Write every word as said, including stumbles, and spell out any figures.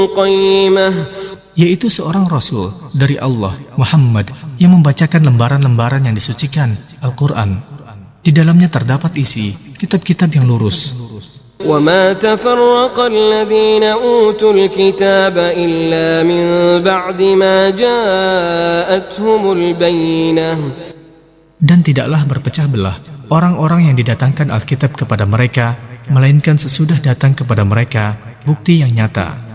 قيمة yaitu seorang Rasul dari Allah, Muhammad, yang membacakan lembaran-lembaran yang disucikan, Al-Quran. Di dalamnya terdapat isi kitab-kitab yang lurus. وما تفرق الذين أوتوا الكتاب إلا من بعد ما جاءتهم البينة. Dan tidaklah berpecah belah orang-orang yang didatangkan Alkitab kepada mereka, melainkan sesudah datang kepada mereka bukti yang nyata.